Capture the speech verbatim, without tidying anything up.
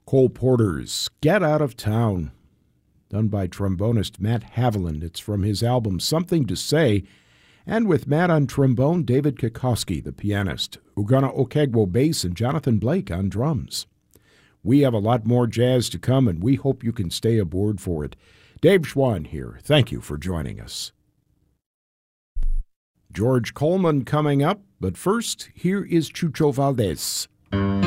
Cole Porter's Get Out of Town, done by trombonist Matt Haviland. It's from his album Something to Say, and with Matt on trombone, David Kikoski, the pianist, Ugonna Okegwo bass, and Jonathan Blake on drums. We have a lot more jazz to come, and we hope you can stay aboard for it. Dave Schwann here. Thank you for joining us. George Coleman coming up, but first, here is Chucho Valdés.